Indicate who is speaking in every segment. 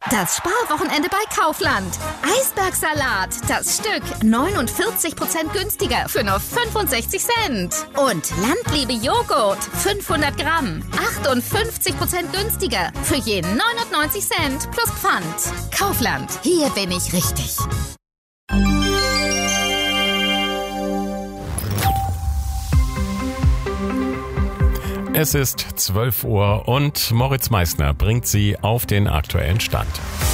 Speaker 1: Das Sparwochenende bei Kaufland. Eisbergsalat, das Stück 49% günstiger für nur 65 Cent. Und Landliebe Joghurt, 500 Gramm, 58% günstiger für je 99 Cent plus Pfand. Kaufland, hier bin ich richtig.
Speaker 2: Es ist 12 Uhr und Moritz Meissner bringt Sie auf den aktuellen Stand.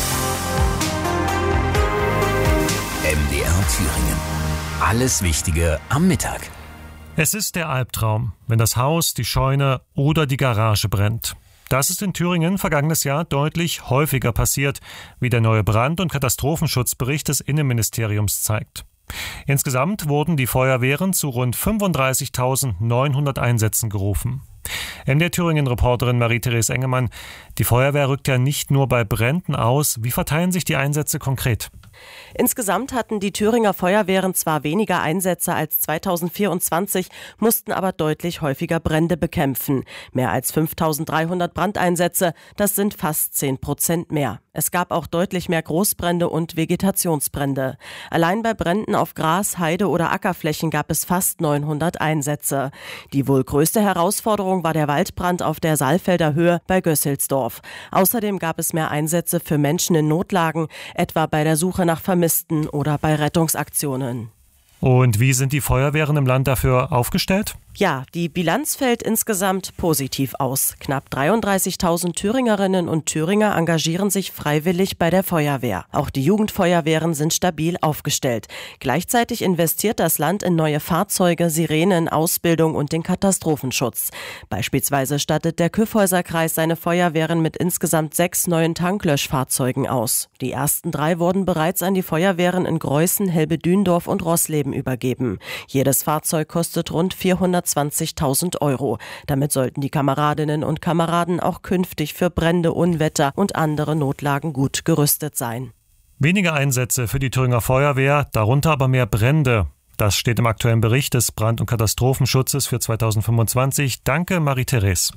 Speaker 3: MDR Thüringen. Alles Wichtige am Mittag.
Speaker 4: Es ist der Albtraum, wenn das Haus, die Scheune oder die Garage brennt. Das ist in Thüringen vergangenes Jahr deutlich häufiger passiert, wie der neue Brand- und Katastrophenschutzbericht des Innenministeriums zeigt. Insgesamt wurden die Feuerwehren zu rund 35.900 Einsätzen gerufen. MDR Thüringen-Reporterin Marie-Therese Engemann, die Feuerwehr rückt ja nicht nur bei Bränden aus. Wie verteilen sich die Einsätze konkret?
Speaker 5: Insgesamt hatten die Thüringer Feuerwehren zwar weniger Einsätze als 2024, mussten aber deutlich häufiger Brände bekämpfen. Mehr als 5.300 Brandeinsätze, das sind fast 10% mehr. Es gab auch deutlich mehr Großbrände und Vegetationsbrände. Allein bei Bränden auf Gras, Heide oder Ackerflächen gab es fast 900 Einsätze. Die wohl größte Herausforderung war der Waldbrand auf der Saalfelder Höhe bei Gösselsdorf. Außerdem gab es mehr Einsätze für Menschen in Notlagen, etwa bei der Suche nach Vermissten oder bei Rettungsaktionen.
Speaker 4: Und wie sind die Feuerwehren im Land dafür aufgestellt?
Speaker 5: Ja, die Bilanz fällt insgesamt positiv aus. Knapp 33.000 Thüringerinnen und Thüringer engagieren sich freiwillig bei der Feuerwehr. Auch die Jugendfeuerwehren sind stabil aufgestellt. Gleichzeitig investiert das Land in neue Fahrzeuge, Sirenen, Ausbildung und den Katastrophenschutz. Beispielsweise stattet der Kyffhäuserkreis seine Feuerwehren mit insgesamt 6 neuen Tanklöschfahrzeugen aus. Die ersten 3 wurden bereits an die Feuerwehren in Greußen, Helbedündorf und Roßleben übergeben. Jedes Fahrzeug kostet rund 420.000 €. Damit sollten die Kameradinnen und Kameraden auch künftig für Brände, Unwetter und andere Notlagen gut gerüstet sein.
Speaker 4: Weniger Einsätze für die Thüringer Feuerwehr, darunter aber mehr Brände. Das steht im aktuellen Bericht des Brand- und Katastrophenschutzes für 2025. Danke, Marie-Therese.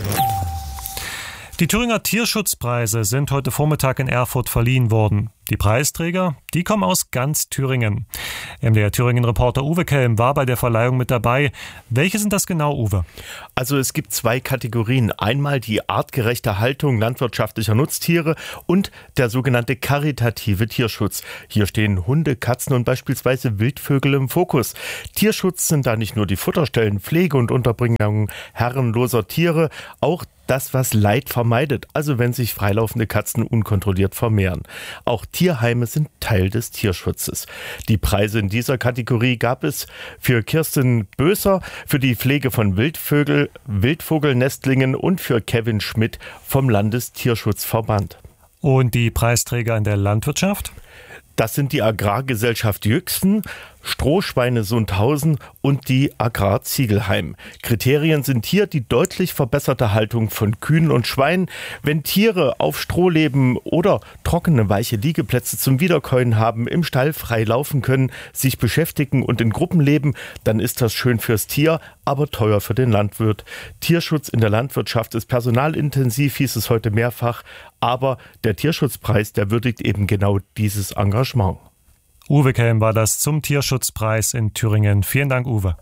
Speaker 4: Die Thüringer Tierschutzpreise sind heute Vormittag in Erfurt verliehen worden. Die Preisträger, die kommen aus ganz Thüringen. MDR Thüringen-Reporter Uwe Kelm war bei der Verleihung mit dabei. Welche sind das genau, Uwe?
Speaker 6: Also es gibt 2 Kategorien. Einmal die artgerechte Haltung landwirtschaftlicher Nutztiere und der sogenannte karitative Tierschutz. Hier stehen Hunde, Katzen und beispielsweise Wildvögel im Fokus. Tierschutz sind da nicht nur die Futterstellen, Pflege und Unterbringung herrenloser Tiere, auch das, was Leid vermeidet, also wenn sich freilaufende Katzen unkontrolliert vermehren. Auch Tierheime sind Teil des Tierschutzes. Die Preise in dieser Kategorie gab es für Kirsten Böser für die Pflege von Wildvogelnestlingen und für Kevin Schmidt vom Landestierschutzverband.
Speaker 4: Und die Preisträger in der Landwirtschaft?
Speaker 6: Das sind die Agrargesellschaft Jüchsen, Strohschweine Sundhausen und die Agrar Ziegelheim. Kriterien sind hier die deutlich verbesserte Haltung von Kühen und Schweinen. Wenn Tiere auf Stroh leben oder trockene, weiche Liegeplätze zum Wiederkäuen haben, im Stall frei laufen können, sich beschäftigen und in Gruppen leben, dann ist das schön fürs Tier, aber teuer für den Landwirt. Tierschutz in der Landwirtschaft ist personalintensiv, hieß es heute mehrfach, aber der Tierschutzpreis, der würdigt eben genau dieses Engagement.
Speaker 4: Uwe Kelm war das zum Tierschutzpreis in Thüringen. Vielen Dank, Uwe.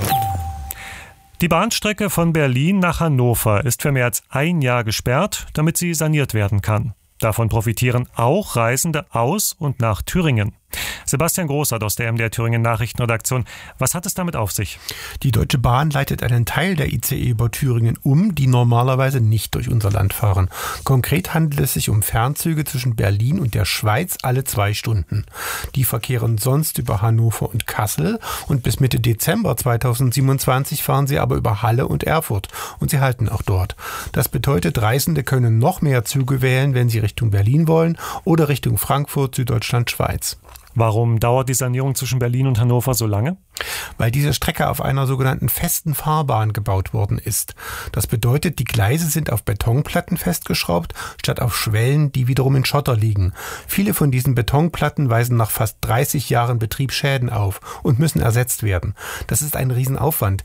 Speaker 4: Die Bahnstrecke von Berlin nach Hannover ist für mehr als ein Jahr gesperrt, damit sie saniert werden kann. Davon profitieren auch Reisende aus und nach Thüringen. Sebastian Großart aus der MDR Thüringen Nachrichtenredaktion. Was hat es damit auf sich?
Speaker 7: Die Deutsche Bahn leitet einen Teil der ICE über Thüringen um, die normalerweise nicht durch unser Land fahren. Konkret handelt es sich um Fernzüge zwischen Berlin und der Schweiz alle 2 Stunden. Die verkehren sonst über Hannover und Kassel und bis Mitte Dezember 2027 fahren sie aber über Halle und Erfurt und sie halten auch dort. Das bedeutet, Reisende können noch mehr Züge wählen, wenn sie Richtung Berlin wollen oder Richtung Frankfurt, Süddeutschland, Schweiz.
Speaker 4: Warum dauert die Sanierung zwischen Berlin und Hannover so lange?
Speaker 7: Weil diese Strecke auf einer sogenannten festen Fahrbahn gebaut worden ist. Das bedeutet, die Gleise sind auf Betonplatten festgeschraubt, statt auf Schwellen, die wiederum in Schotter liegen. Viele von diesen Betonplatten weisen nach fast 30 Jahren Betrieb Schäden auf und müssen ersetzt werden. Das ist ein Riesenaufwand.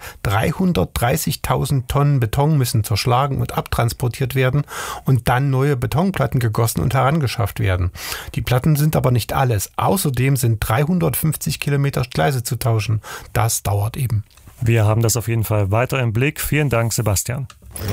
Speaker 7: 330.000 Tonnen Beton müssen zerschlagen und abtransportiert werden und dann neue Betonplatten gegossen und herangeschafft werden. Die Platten sind aber nicht alles. Außerdem sind 350 Kilometer Gleise zu tauschen. Das dauert eben.
Speaker 4: Wir haben das auf jeden Fall weiter im Blick. Vielen Dank, Sebastian.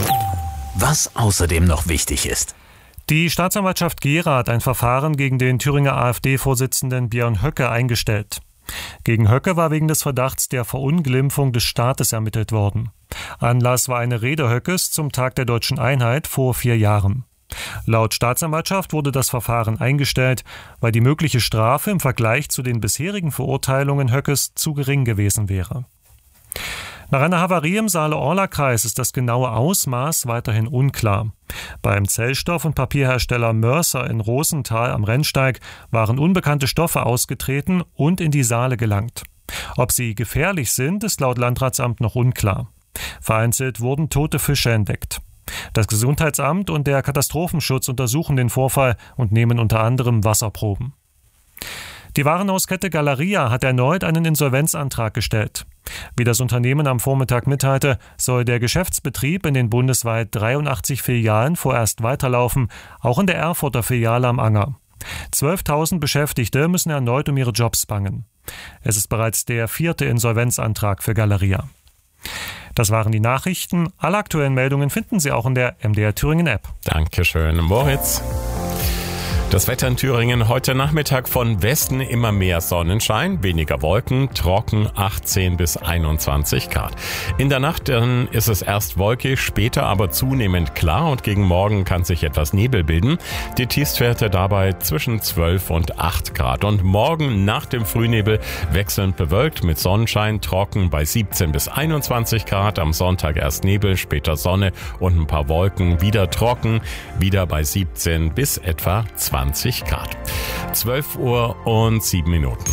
Speaker 3: Was außerdem noch wichtig ist.
Speaker 4: Die Staatsanwaltschaft Gera hat ein Verfahren gegen den Thüringer AfD-Vorsitzenden Björn Höcke eingestellt. Gegen Höcke war wegen des Verdachts der Verunglimpfung des Staates ermittelt worden. Anlass war eine Rede Höckes zum Tag der Deutschen Einheit vor 4 Jahren. Laut Staatsanwaltschaft wurde das Verfahren eingestellt, weil die mögliche Strafe im Vergleich zu den bisherigen Verurteilungen Höckes zu gering gewesen wäre. Nach einer Havarie im Saale-Orla-Kreis ist das genaue Ausmaß weiterhin unklar. Beim Zellstoff- und Papierhersteller Mörser in Rosenthal am Rennsteig waren unbekannte Stoffe ausgetreten und in die Saale gelangt. Ob sie gefährlich sind, ist laut Landratsamt noch unklar. Vereinzelt wurden tote Fische entdeckt. Das Gesundheitsamt und der Katastrophenschutz untersuchen den Vorfall und nehmen unter anderem Wasserproben. Die Warenhauskette Galeria hat erneut einen Insolvenzantrag gestellt. Wie das Unternehmen am Vormittag mitteilte, soll der Geschäftsbetrieb in den bundesweit 83 Filialen vorerst weiterlaufen, auch in der Erfurter Filiale am Anger. 12.000 Beschäftigte müssen erneut um ihre Jobs bangen. Es ist bereits der 4. Insolvenzantrag für Galeria. Das waren die Nachrichten. Alle aktuellen Meldungen finden Sie auch in der MDR Thüringen App.
Speaker 2: Dankeschön, Moritz. Das Wetter in Thüringen heute Nachmittag von Westen immer mehr Sonnenschein, weniger Wolken, trocken 18 bis 21 Grad. In der Nacht dann ist es erst wolkig, später aber zunehmend klar und gegen Morgen kann sich etwas Nebel bilden. Die Tiefstwerte dabei zwischen 12 und 8 Grad. Und morgen nach dem Frühnebel wechselnd bewölkt mit Sonnenschein, trocken bei 17 bis 21 Grad. Am Sonntag erst Nebel, später Sonne und ein paar Wolken, wieder trocken, wieder bei 17 bis etwa 20 Grad. 12 Uhr und 7 Minuten.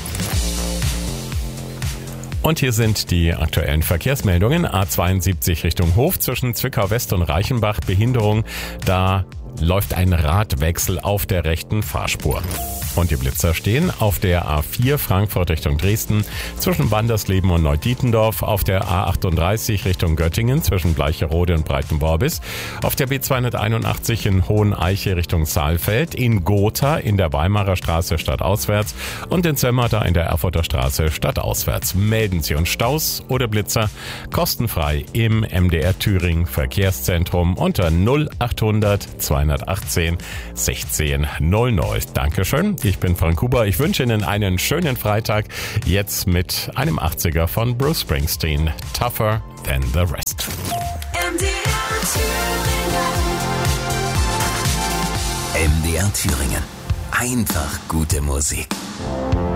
Speaker 2: Und hier sind die aktuellen Verkehrsmeldungen. A72 Richtung Hof zwischen Zwickau West und Reichenbach. Behinderung, da läuft ein Radwechsel auf der rechten Fahrspur. Und die Blitzer stehen auf der A4 Frankfurt Richtung Dresden zwischen Bandersleben und Neudietendorf, auf der A38 Richtung Göttingen zwischen Bleicherode und Breitenworbis, auf der B281 in Hoheneiche Richtung Saalfeld, in Gotha in der Weimarer Straße stadtauswärts und in Sömmerda in der Erfurter Straße stadtauswärts. Melden Sie uns Staus oder Blitzer kostenfrei im MDR Thüringen Verkehrszentrum unter 0800 218 16 00. Dankeschön. Ich bin Frank Huber. Ich wünsche Ihnen einen schönen Freitag. Jetzt mit einem 80er von Bruce Springsteen. Tougher than the rest.
Speaker 3: MDR Thüringen. Einfach gute Musik.